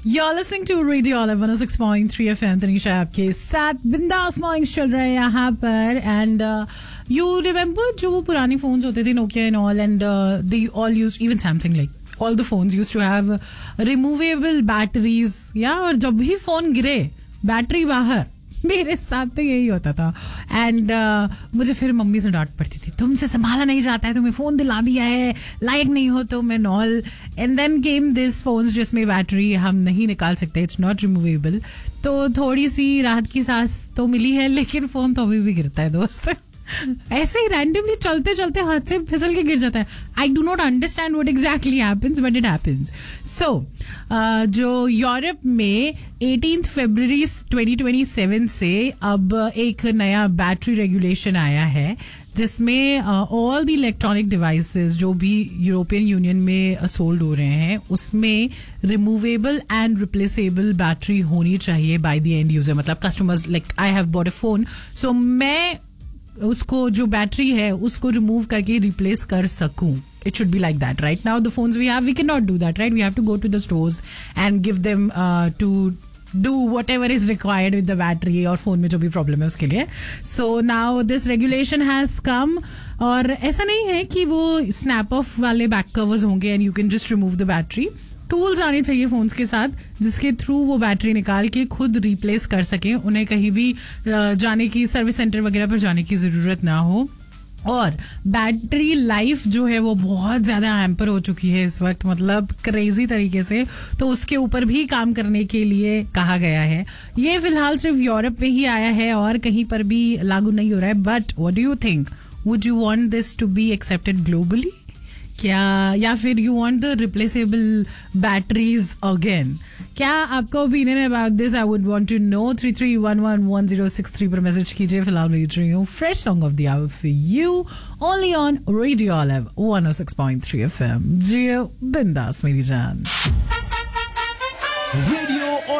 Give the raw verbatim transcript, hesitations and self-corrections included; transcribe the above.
You're listening to Radio Olive one oh six point three F M. Tanisha आपके साथ बिंदास mornings चल रहे हैं यहाँ पर. एंड यू रिमेंबर जो वो पुराने फोन्स होते थे, Nokia and all, and they all use, even Samsung, like all the phones use to have removable batteries. या और जब भी फोन गिरे बैटरी बाहर, मेरे साथ तो यही होता था. एंड uh, मुझे फिर मम्मी से डांट पड़ती थी, तुमसे संभाला नहीं जाता है, तुम्हें फ़ोन दिला दिया है, लायक नहीं हो तुम and all. And then came this phones जिसमें बैटरी हम नहीं निकाल सकते, इट्स नॉट रिमूवेबल. तो थोड़ी सी राहत की सांस तो मिली है, लेकिन फ़ोन तो अभी भी गिरता है दोस्त. ऐसे ही रैंडमली चलते चलते हाथ से फिसल के गिर जाता है. I do not understand what exactly happens, but it happens. सो जो यूरोप में एटीन्थ फरवरी ट्वेंटी ट्वेंटी सेवन से अब एक नया बैटरी रेगुलेशन आया है, जिसमें ऑल द इलेक्ट्रॉनिक डिवाइसेस जो भी यूरोपियन यूनियन में सोल्ड हो रहे हैं, उसमें रिमूवेबल एंड रिप्लेसेबल बैटरी होनी चाहिए बाय द एंड यूजर. मतलब customers, like I have bought a phone, सो मैं उसको जो बैटरी है उसको रिमूव करके रिप्लेस कर सकूं. It should be like that. Right now the phones we have, we cannot do that, right? We have to go to the stores and give them uh, to do whatever is required with the battery और phone में जो भी problem है उसके लिए. So now this regulation has come. और ऐसा नहीं है कि वो snap off वाले back covers होंगे and you can just remove the battery. Tools आने चाहिए फ़ोन्स के साथ जिसके थ्रू वो बैटरी निकाल के खुद रिप्लेस कर सकें. उन्हें कहीं भी जाने की, सर्विस सेंटर वगैरह पर जाने की ज़रूरत ना हो. और बैटरी लाइफ जो है वो बहुत ज़्यादा हैम्पर हो चुकी है इस वक्त, मतलब क्रेजी तरीके से. तो उसके ऊपर भी काम करने के लिए कहा गया है. ये फिलहाल सिर्फ यूरोप में ही आया है और कहीं पर भी लागू नहीं हो रहा है. But what do you think, would you want this to be accepted globally क्या, या फिर you want the replaceable batteries again? क्या आपका ओपिनियन है about this? I would want to know. Three three one one one zero six three पर message कीजिए. फिलहाल मैं रही हूँ fresh song of the hour for you only on radio olive one O six point three F M. जियो बिंदास मेरी जान. Radio